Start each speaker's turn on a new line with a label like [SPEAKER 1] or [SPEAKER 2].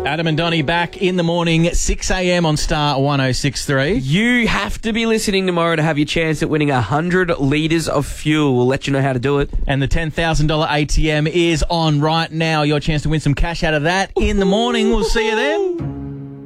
[SPEAKER 1] Adam and Donnie back in the morning, 6 a.m. on Star 106.3.
[SPEAKER 2] You have to be listening tomorrow to have your chance at winning 100 litres of fuel. We'll let you know how to do it.
[SPEAKER 1] And the $10,000 ATM is on right now. Your chance to win some cash out of that in the morning. We'll see you then.